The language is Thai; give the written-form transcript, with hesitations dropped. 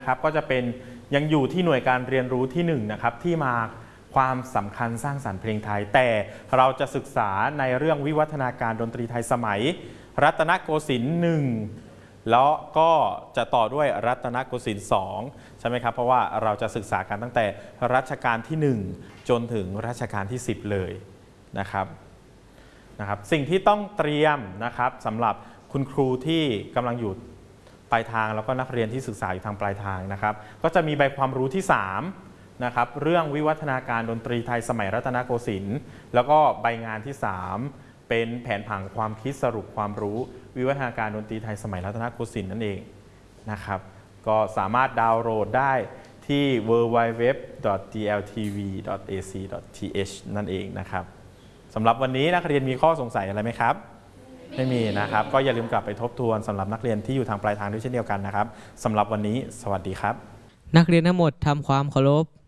ครับก็จะเป็นยังอยู่ที่หน่วยการเรียนรู้ที่1นะครับที่มาความสำคัญสร้างสรรค์เพลงไทยแต่เราจะศึกษาในเรื่องวิวัฒนาการดนตรีไทยสมัยรัตนโกสินทร์1แล้วก็จะต่อด้วยรัตนโกสินทร์2ใช่ไหมครับเพราะว่าเราจะศึกษากันตั้งแต่รัชกาลที่1จนถึงรัชกาลที่10เลยนะครับสิ่งที่ต้องเตรียมนะครับสำหรับคุณครูที่กำลังอยู่ปลายทางแล้วก็นักเรียนที่ศึกษาอยู่ทางปลายทางนะครับก็จะมีใบความรู้ที่3นะครับเรื่องวิวัฒนาการดนตรีไทยสมัยรัตนโกสินทร์แล้วก็ใบงานที่3เป็นแผนผังความคิดสรุปความรู้วิวัฒนาการดนตรีไทยสมัยรัตนโกสินทร์นั่นเองนะครับก็สามารถดาวน์โหลดได้ที่ www.dltv.ac.th นั่นเองนะครับสำหรับวันนี้นักเรียนมีข้อสงสัยอะไรไหมครับไม่มีนะครับก็อย่าลืมกลับไปทบทวนสำหรับนักเรียนที่อยู่ทางปลายทางด้วยเช่นเดียวกันนะครับสำหรับวันนี้สวัสดีครับนักเรียนทั้งหมดทำความเคารพ